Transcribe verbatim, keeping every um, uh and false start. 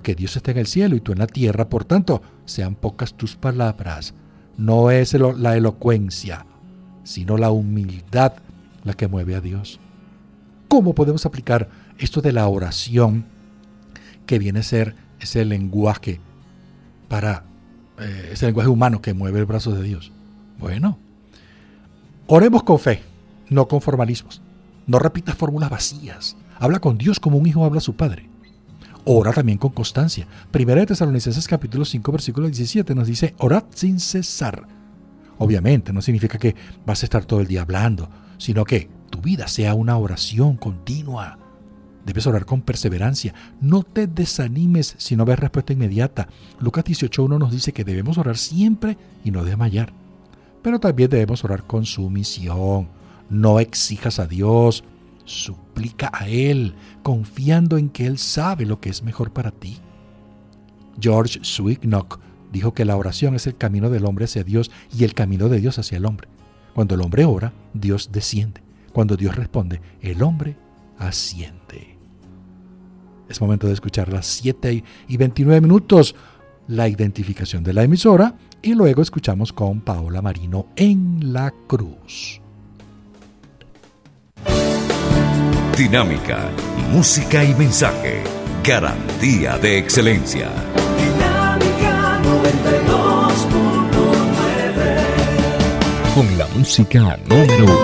porque Dios está en el cielo y tú en la tierra, por tanto, sean pocas tus palabras. No es la elocuencia, sino la humildad la que mueve a Dios. ¿Cómo podemos aplicar esto de la oración, que viene a ser ese lenguaje para eh, ese lenguaje humano que mueve el brazo de Dios? Bueno, oremos con fe, no con formalismos. No repitas fórmulas vacías. Habla con Dios como un hijo habla a su padre. Ora también con constancia. Primera de Tesalonicenses capítulo cinco, versículo diecisiete nos dice, orad sin cesar. Obviamente no significa que vas a estar todo el día hablando, sino que tu vida sea una oración continua. Debes orar con perseverancia. No te desanimes si no ves respuesta inmediata. Lucas dieciocho uno nos dice que debemos orar siempre y no desmayar. Pero también debemos orar con sumisión. No exijas a Dios. Suplica a Él, confiando en que Él sabe lo que es mejor para ti. George Swignock dijo que la oración es el camino del hombre hacia Dios y el camino de Dios hacia el hombre. Cuando el hombre ora, Dios desciende. Cuando Dios responde, el hombre asciende. Es momento de escuchar las siete y veintinueve minutos, la identificación de la emisora, y luego escuchamos con Paola Marino en la cruz. Dinámica, música y mensaje, garantía de excelencia. Dinámica noventa y dos punto nueve. Con la música número uno.